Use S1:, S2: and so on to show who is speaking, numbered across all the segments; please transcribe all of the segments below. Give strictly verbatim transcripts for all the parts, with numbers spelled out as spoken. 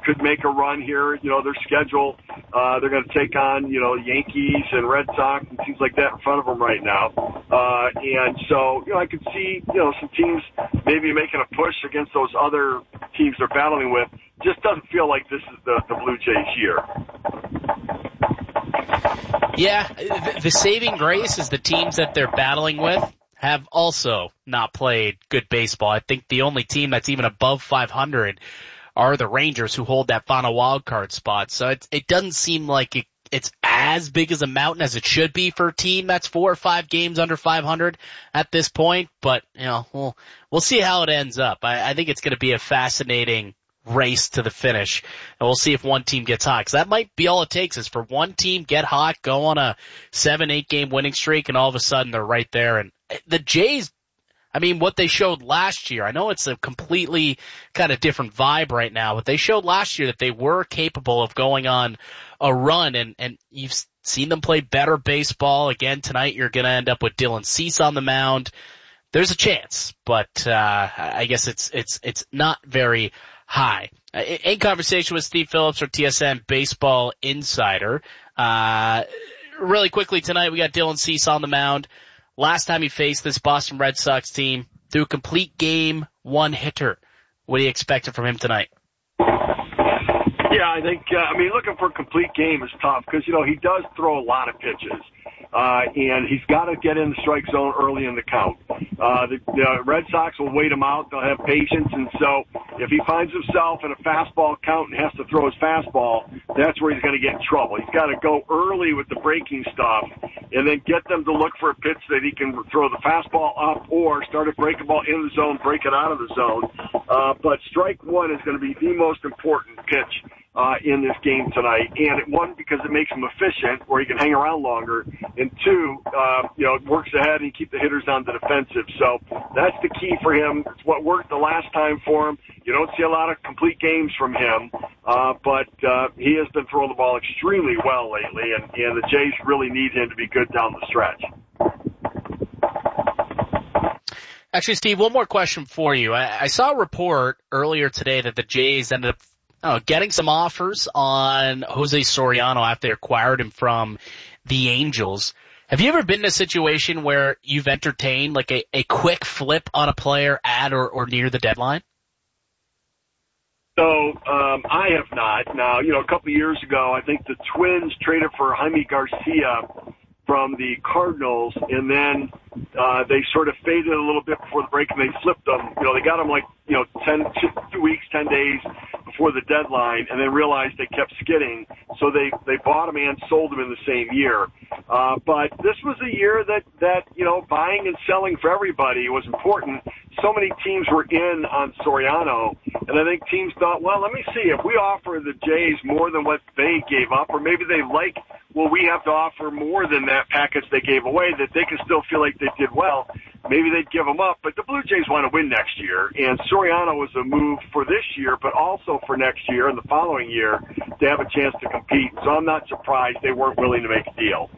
S1: could make a run here. You know, their schedule, uh, they're going to take on, you know, Yankees and Red Sox and teams like that in front of them right now. Uh, and so, you know, I could see, you know, some teams maybe making a push against those other teams they're battling with. Just doesn't feel like this is the, the Blue Jays year.
S2: Yeah, the, the saving grace is the teams that they're battling with have also not played good baseball. I think the only team that's even above five hundred are the Rangers, who hold that final wild card spot. So it, it doesn't seem like it, it's as big as a mountain as it should be for a team that's four or five games under five hundred at this point. But, you know, we'll, we'll see how it ends up. I, I think it's going to be a fascinating race to the finish, and we'll see if one team gets hot, because that might be all it takes is for one team get hot, go on a seven, eight game winning streak, and all of a sudden they're right there. And the Jays, I mean, what they showed last year, I know it's a completely kind of different vibe right now, but they showed last year that they were capable of going on a run, and, and you've seen them play better baseball. Again, tonight you're going to end up with Dylan Cease on the mound. There's a chance, but uh I guess it's it's it's not very high. In conversation with Steve Phillips, our T S N Baseball Insider. Uh really quickly tonight, we got Dylan Cease on the mound. Last time he faced this Boston Red Sox team, threw a complete game, one hitter. What do you expect from him tonight?
S1: Yeah, I think, uh, I mean, looking for a complete game is tough because, you know, he does throw a lot of pitches. Uh, and he's got to get in the strike zone early in the count. Uh, the, the Red Sox will wait him out. They'll have patience. And so if he finds himself in a fastball count and has to throw his fastball, that's where he's going to get in trouble. He's got to go early with the breaking stuff and then get them to look for a pitch that he can throw the fastball up or start a breaking ball in the zone, break it out of the zone. Uh, but strike one is going to be the most important pitch Uh, in this game tonight. And it, one, because it makes him efficient, where he can hang around longer. And two, uh, you know, it works ahead and keep the hitters on the defensive. So that's the key for him. It's what worked the last time for him. You don't see a lot of complete games from him, uh, but uh, he has been throwing the ball extremely well lately, and, and the Jays really need him to be good down the stretch.
S2: Actually, Steve, one more question for you. I, I saw a report earlier today that the Jays ended up Oh, getting some offers on Jose Soriano after they acquired him from the Angels. Have you ever been in a situation where you've entertained like a, a quick flip on a player at or, or near the deadline?
S1: So um, I have not. Now, you know, a couple of years ago, I think the Twins traded for Jaime Garcia from the Cardinals, and then uh, they sort of faded a little bit before the break, and they flipped them. You know, they got them like, you know, ten, two weeks, ten days before the deadline, and then realized they kept skidding, so they, they bought them and sold them in the same year. Uh, but this was a year that, that, you know, buying and selling for everybody was important. So many teams were in on Soriano, and I think teams thought, well, let me see, if we offer the Jays more than what they gave up, or maybe they like, well, we have to offer more than that package they gave away, that they can still feel like they did well, maybe they'd give them up. But the Blue Jays want to win next year, and Soriano was a move for this year, but also for next year and the following year to have a chance to compete. So I'm not surprised they weren't willing to make a deal.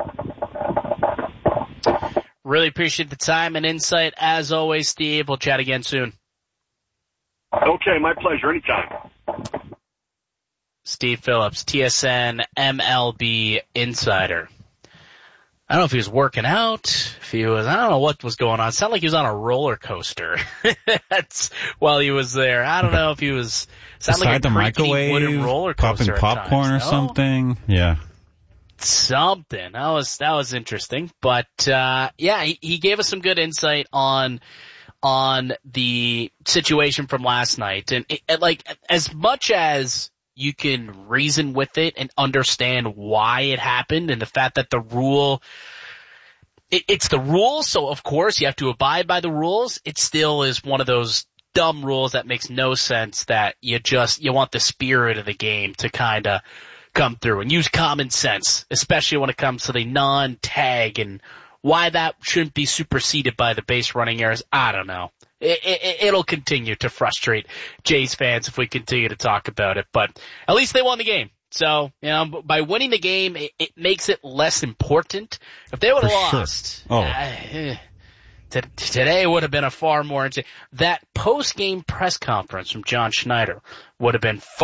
S2: Really appreciate the time and insight. As always, Steve, we'll chat again soon.
S1: Okay, my pleasure. Anytime.
S2: Steve Phillips, T S N M L B Insider. I don't know if he was working out, if he was, I don't know what was going on. It sounded like he was on a roller coaster. That's while he was there. I don't know if he was, sounded like a
S3: the microwave,
S2: wooden roller coaster
S3: popping popcorn
S2: times,
S3: or
S2: no?
S3: something. Yeah.
S2: Something. That was, that was interesting. But, uh, yeah, he, he gave us some good insight on, on the situation from last night. And, it, like, as much as you can reason with it and understand why it happened and the fact that the rule, it, it's the rules, so of course you have to abide by the rules. It still is one of those dumb rules that makes no sense, that you just, you want the spirit of the game to kind of come through and use common sense, especially when it comes to the non-tag, and why that shouldn't be superseded by the base running errors. I don't know. It, it, it'll continue to frustrate Jays fans if we continue to talk about it, but at least they won the game. So, you know, by winning the game, it, it makes it less important. If they would have lost,
S3: sure. oh.
S2: uh, t- today would have been a far more, that post-game press conference from John Schneider would have been far